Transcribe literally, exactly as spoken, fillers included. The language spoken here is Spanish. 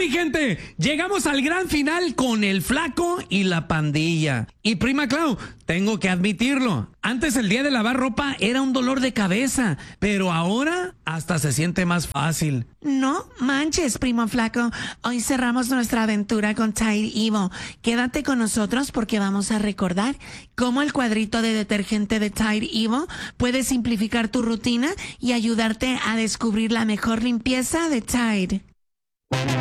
mi gente, llegamos al gran final con el Flaco y la pandilla. Y prima Clau, tengo que admitirlo, antes el día de lavar ropa era un dolor de cabeza, pero ahora hasta se siente más fácil. No manches, primo Flaco. Hoy cerramos nuestra aventura con Tide Evo. Quédate con nosotros porque vamos a recordar cómo el cuadrito de detergente de Tide Evo puede simplificar tu rutina y ayudarte a descubrir la mejor limpieza de Tide.